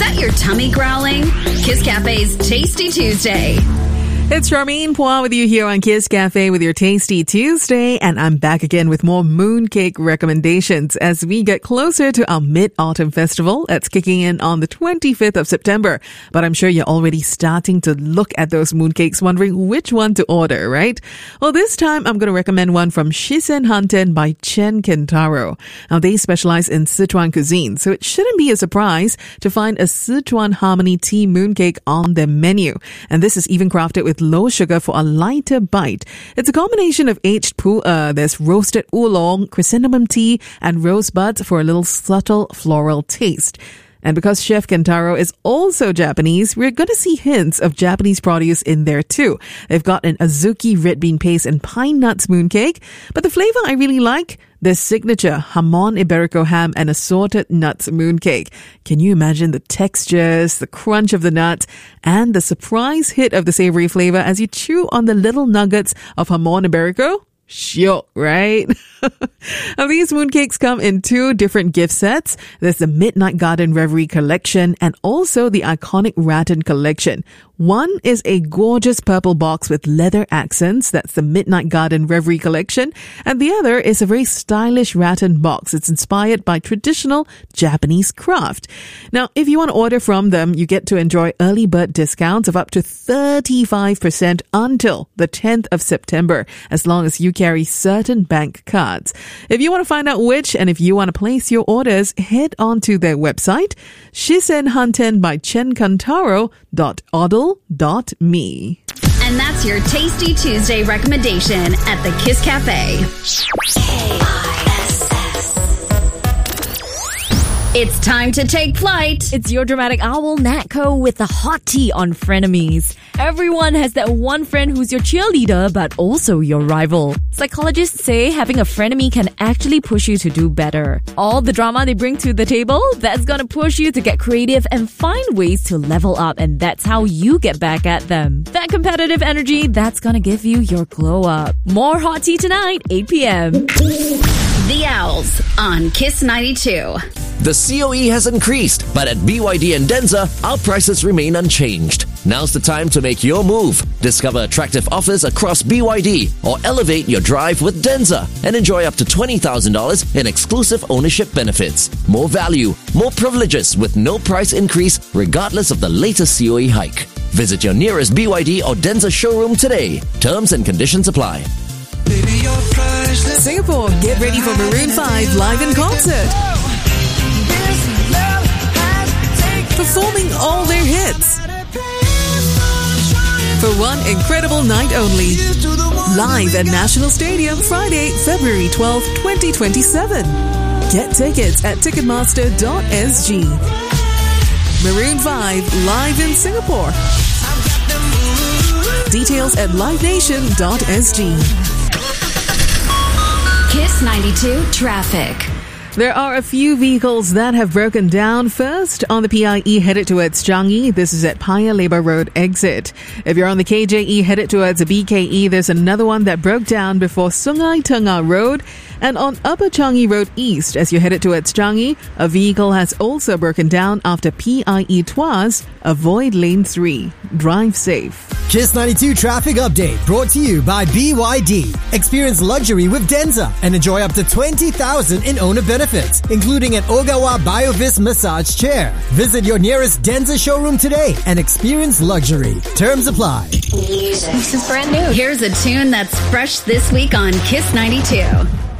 Got your tummy growling? Kiss Cafe's Tasty Tuesday. It's Charmaine Poir with you here on Kiss Cafe with your Tasty Tuesday, and I'm back again with more mooncake recommendations as we get closer to our Mid-Autumn Festival. It's kicking in on the 25th of September, but I'm sure you're already starting to look at those mooncakes, wondering which one to order, right? Well, this time I'm going to recommend one from Shisen Hanten by Chen Kentaro. Now, they specialize in Sichuan cuisine, so it shouldn't be a surprise to find a Sichuan Harmony tea mooncake on their menu. And this is even crafted with low sugar for a lighter bite. It's a combination of aged pu'er, there's roasted oolong, chrysanthemum tea, and rosebuds for a little subtle floral taste. And because Chef Kentaro is also Japanese, we're going to see hints of Japanese produce in there too. They've got an azuki red bean paste and pine nuts mooncake, but the flavor I really like, their signature Jamon Iberico ham and assorted nuts mooncake. Can you imagine the textures, the crunch of the nuts, and the surprise hit of the savory flavor as you chew on the little nuggets of Jamon Iberico? Shiok, right? Now, these mooncakes come in two different gift sets. There's the Midnight Garden Reverie Collection and also the iconic Rattan Collection. One is a gorgeous purple box with leather accents. That's the Midnight Garden Reverie Collection. And the other is a very stylish rattan box. It's inspired by traditional Japanese craft. Now, if you want to order from them, you get to enjoy early bird discounts of up to 35% until the 10th of September, as long as you carry certain bank cards. If you want to find out which and if you want to place your orders, head on to their website, shisenhanten by chenkantaro.odl.me. And that's your Tasty Tuesday recommendation at the Kiss Cafe. It's time to take flight. It's your dramatic owl, Natko, with the hot tea on frenemies. Everyone has that one friend who's your cheerleader, but also your rival. Psychologists say having a frenemy can actually push you to do better. All the drama they bring to the table, that's gonna push you to get creative and find ways to level up, and that's how you get back at them. That competitive energy, that's gonna give you your glow up. More hot tea tonight, 8 p.m. The Owls on Kiss 92. The COE has increased, but at BYD and Denza, our prices remain unchanged. Now's the time to make your move. Discover attractive offers across BYD or elevate your drive with Denza and enjoy up to $20,000 in exclusive ownership benefits. More value, more privileges with no price increase regardless of the latest COE hike. Visit your nearest BYD or Denza showroom today. Terms and conditions apply. Singapore, get ready for Maroon 5 live in concert. Performing all their hits for one incredible night only. Live at National Stadium, Friday, February 12, 2027. Get tickets at ticketmaster.sg. Maroon 5 live in Singapore. Details at livenation.sg. Kiss 92 Traffic. There are a few vehicles that have broken down. First, on the PIE headed towards Changi, this is at Paya Lebar Road exit. If you're on the KJE headed towards the BKE, there's another one that broke down before Sungai Tengah Road. And on Upper Changi Road East, as you're headed towards Changi, a vehicle has also broken down after PIE Tuas. Avoid lane 3. Drive safe. Kiss 92 Traffic Update brought to you by BYD. Experience luxury with Denza and enjoy up to $20,000 in owner benefits, including an Ogawa BioVis massage chair. Visit your nearest Denza showroom today and experience luxury. Terms apply. This is brand new. Here's a tune that's fresh this week on Kiss 92.